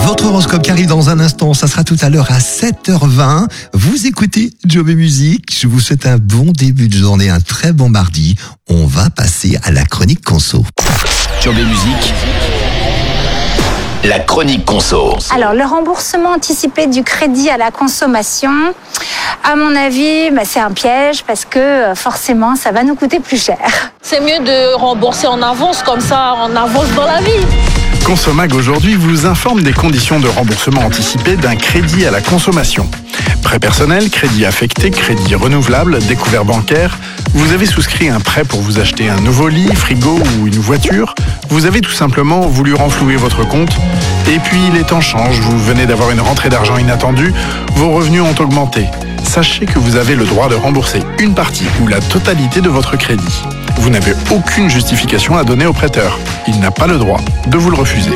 Votre horoscope qui arrive dans un instant, ça sera tout à l'heure à 7h20. Vous écoutez Job et Musique. Je vous souhaite un bon début de journée, un très bon mardi. On va passer à la chronique conso. Job et Musique, la chronique conso. Alors, le remboursement anticipé du crédit à la consommation, à mon avis, c'est un piège parce que forcément, ça va nous coûter plus cher. C'est mieux de rembourser en avance, comme ça on avance dans la vie. Consomag aujourd'hui vous informe des conditions de remboursement anticipé d'un crédit à la consommation. Prêt personnel, crédit affecté, crédit renouvelable, découvert bancaire. Vous avez souscrit un prêt pour vous acheter un nouveau lit, frigo ou une voiture. Vous avez tout simplement voulu renflouer votre compte. Et puis les temps changent, vous venez d'avoir une rentrée d'argent inattendue, vos revenus ont augmenté. Sachez que vous avez le droit de rembourser une partie ou la totalité de votre crédit. Vous n'avez aucune justification à donner au prêteur. Il n'a pas le droit de vous le refuser.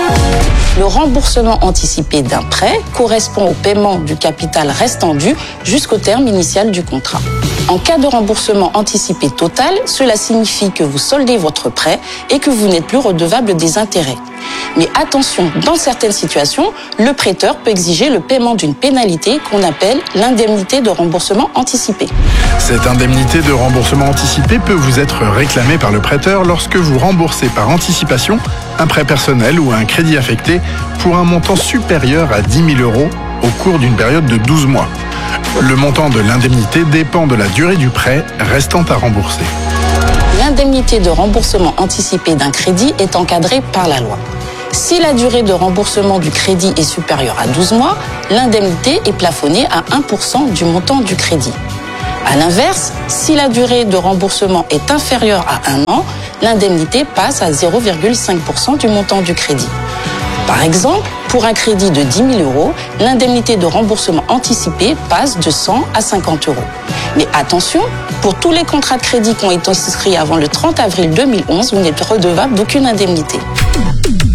Le remboursement anticipé d'un prêt correspond au paiement du capital restant dû jusqu'au terme initial du contrat. En cas de remboursement anticipé total, cela signifie que vous soldez votre prêt et que vous n'êtes plus redevable des intérêts. Mais attention, dans certaines situations, le prêteur peut exiger le paiement d'une pénalité qu'on appelle l'indemnité de remboursement anticipé. Cette indemnité de remboursement anticipé peut vous être réclamée par le prêteur lorsque vous remboursez par anticipation un prêt personnel ou un crédit affecté pour un montant supérieur à 10 000 € au cours d'une période de 12 mois. Le montant de l'indemnité dépend de la durée du prêt restant à rembourser. L'indemnité de remboursement anticipé d'un crédit est encadrée par la loi. Si la durée de remboursement du crédit est supérieure à 12 mois, l'indemnité est plafonnée à 1% du montant du crédit. À l'inverse, si la durée de remboursement est inférieure à 1 an, l'indemnité passe à 0,5% du montant du crédit. Par exemple, pour un crédit de 10 000 €, l'indemnité de remboursement anticipé passe de 100 à 50 €. Mais attention, pour tous les contrats de crédit qui ont été souscrits avant le 30 avril 2011, vous n'êtes redevable d'aucune indemnité.